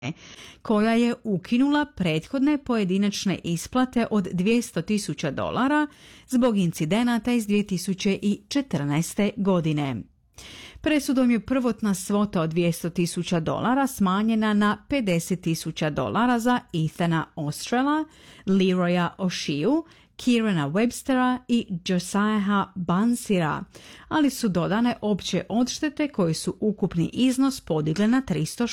koja je ukinula prethodne pojedinačne isplate od $200,000 zbog incidenata iz 2014. godine. Presudom je prvotna svota od $200,000 smanjena na $50,000 za Ethana Ostrela, Leroya O'Shea, Kirana Webstera i Josiaha Bansira, ali su dodane opće odštete koje su ukupni iznos podigle na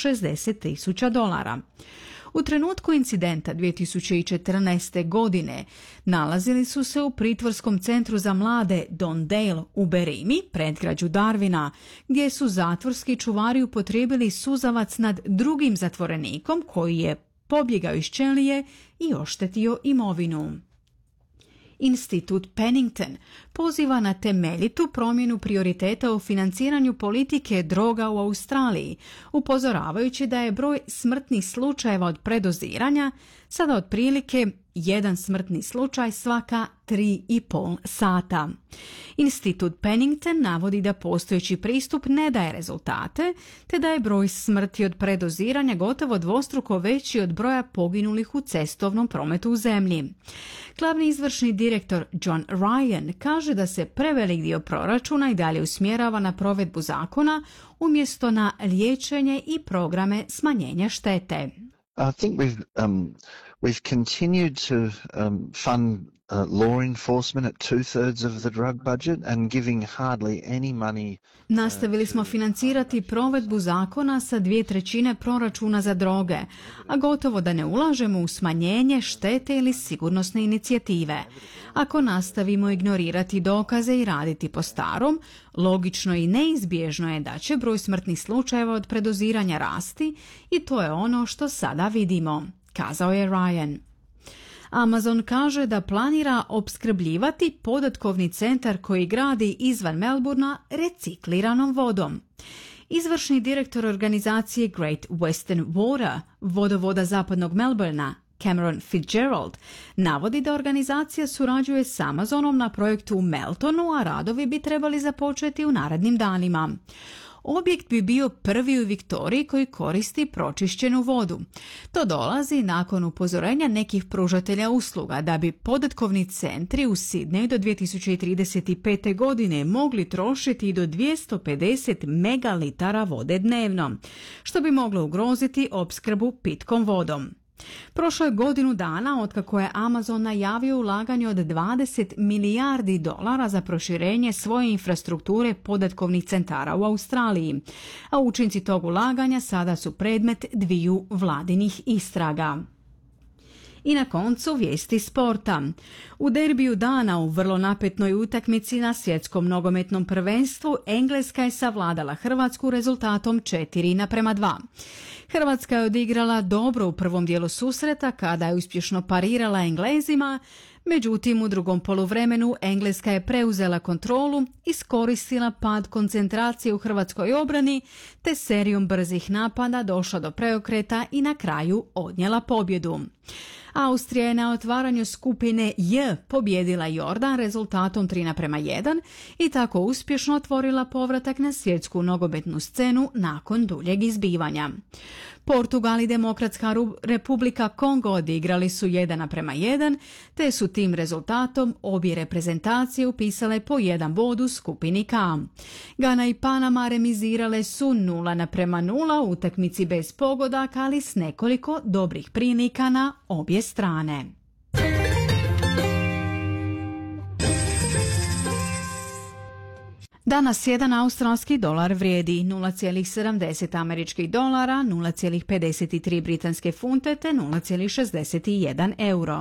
$360,000. U trenutku incidenta 2014. godine nalazili su se u pritvorskom centru za mlade Don Dale u Berimi, predgrađu Darwina, gdje su zatvorski čuvari upotrijebili suzavac nad drugim zatvorenikom koji je pobjegao iz ćelije i oštetio imovinu. Institut Pennington poziva na temeljitu promjenu prioriteta u financiranju politike droga u Australiji, upozoravajući da je broj smrtnih slučajeva od predoziranja sada otprilike jedan smrtni slučaj svaka 3,5 sata. Institut Pennington navodi da postojeći pristup ne daje rezultate, te da je broj smrti od predoziranja gotovo dvostruko veći od broja poginulih u cestovnom prometu u zemlji. Glavni izvršni direktor John Ryan kaže da se prevelik dio proračuna i dalje usmjerava na provedbu zakona umjesto na liječenje i programe smanjenja štete. I think we've continued to fund law enforcement at 2/3 of the drug budget and giving hardly any money. Nastavili smo financirati provedbu zakona sa 2/3 proračuna za droge, a gotovo da ne ulažemo u smanjenje štete ili sigurnosne inicijative. Ako nastavimo ignorirati dokaze i raditi po starom, logično i neizbježno je da će broj smrtnih slučajeva od predoziranja rasti i to je ono što sada vidimo, kazao je Ryan. Amazon kaže da planira opskrbljivati podatkovni centar koji gradi izvan Melbourna recikliranom vodom. Izvršni direktor organizacije Great Western Water, vodovoda zapadnog Melbourna, Cameron Fitzgerald, navodi da organizacija surađuje s Amazonom na projektu u Meltonu, a radovi bi trebali započeti u narednim danima. Objekt bi bio prvi u Viktoriji koji koristi pročišćenu vodu. To dolazi nakon upozorenja nekih pružatelja usluga da bi podatkovni centri u Sidneju do 2035. godine mogli trošiti do 250 megalitara vode dnevno, što bi moglo ugroziti opskrbu pitkom vodom. Prošlo je godinu dana otkako je Amazon najavio ulaganje od $20 milijardi za proširenje svoje infrastrukture podatkovnih centara u Australiji, a učinci tog ulaganja sada su predmet dviju vladinih istraga. I na koncu vijesti sporta. U derbiju dana u vrlo napetnoj utakmici na svjetskom nogometnom prvenstvu Engleska je savladala Hrvatsku rezultatom 4:2. Hrvatska je odigrala dobro u prvom dijelu susreta kada je uspješno parirala Englezima, međutim u drugom poluvremenu Engleska je preuzela kontrolu, iskoristila pad koncentracije u hrvatskoj obrani te serijom brzih napada došla do preokreta i na kraju odnijela pobjedu. Austrija je na otvaranju skupine J pobjedila Jordan rezultatom 3:1 i tako uspješno otvorila povratak na svjetsku nogometnu scenu nakon duljeg izbivanja. Portugal i Demokratska Republika Kongo odigrali su 1:1, te su tim rezultatom obje reprezentacije upisale po 1 bod u skupini K. Gana i Panama remizirale su 0:0 u utakmici bez pogodaka, ali s nekoliko dobrih prilika na obje strane. Danas jedan australski dolar vrijedi 0,70 američkih dolara, 0,53 britanske funte te 0,61 euro.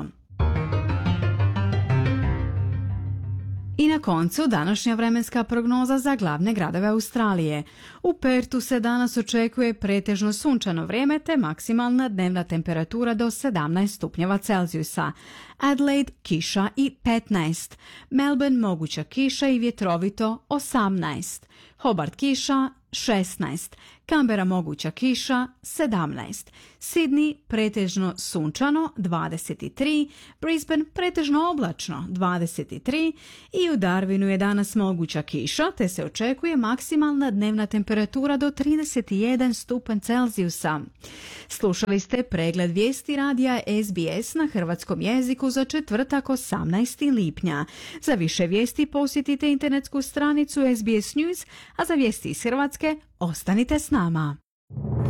I na koncu današnja vremenska prognoza za glavne gradove Australije. U Pertu se danas očekuje pretežno sunčano vrijeme te maksimalna dnevna temperatura do 17 stupnjeva Celzijusa. Adelaide kiša i 15. Melbourne moguća kiša i vjetrovito 18. Hobart kiša 16. Canberra moguća kiša 17, Sydney pretežno sunčano 23, Brisbane pretežno oblačno 23 i u Darwinu je danas moguća kiša te se očekuje maksimalna dnevna temperatura do 31 stupanj Celzijusa. Slušali ste pregled vijesti radija SBS na hrvatskom jeziku za četvrtak 18. lipnja. Za više vijesti posjetite internetsku stranicu SBS News, a za vijesti iz Hrvatske ostanite s nama.